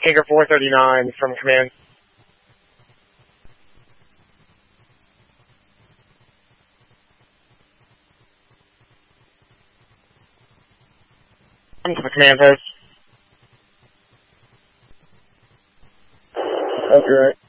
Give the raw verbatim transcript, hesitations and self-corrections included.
Tinker four thirty-nine from command. Come to the command post. Okay, right.